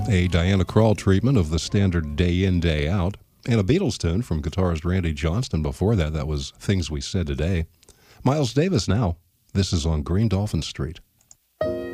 A Diana Krall treatment of the standard Day In, Day Out. And a Beatles tune from guitarist Randy Johnston before that. That was Things We Said Today. Miles Davis now. This is on Green Dolphin Street.